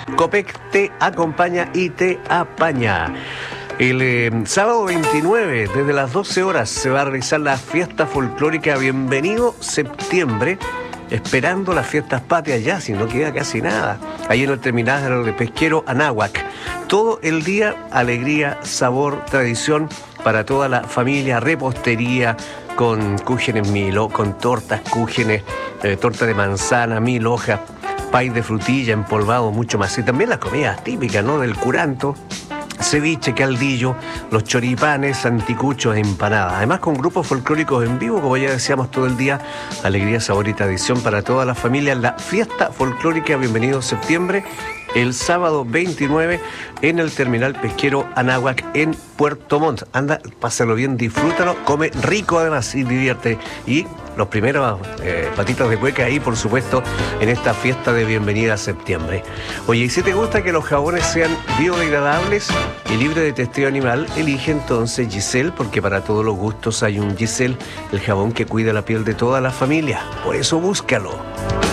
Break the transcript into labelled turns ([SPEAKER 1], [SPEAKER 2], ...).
[SPEAKER 1] Copec te acompaña y te apaña. El sábado 29, desde las 12 horas, se va a realizar la fiesta folclórica Bienvenido Septiembre, esperando las fiestas patrias ya, si no queda casi nada, ahí en el terminal de Pesquero Anáhuac. Todo el día, alegría, sabor, tradición para toda la familia, repostería, con cúgenes Milo, con tortas, cúgenes, torta de manzana, 1000 hojas, pay de frutilla, empolvado, mucho más. Y también las comidas típicas, ¿no? Del curanto, ceviche, caldillo, los choripanes, anticuchos, empanadas. Además con grupos folclóricos en vivo, como ya decíamos, todo el día, alegría, sabor y tradición para toda la familia. La fiesta folclórica Bienvenido Septiembre, el sábado 29 en el terminal pesquero Anáhuac en Puerto Montt. Anda, pásalo bien, disfrútalo, come rico además y divierte. Y los primeros patitas de cueca ahí, por supuesto, en esta fiesta de bienvenida a septiembre. Oye, y si te gusta que los jabones sean biodegradables y libres de testeo animal, elige entonces Giselle, porque para todos los gustos hay un Giselle, el jabón que cuida la piel de toda la familia. Por eso búscalo.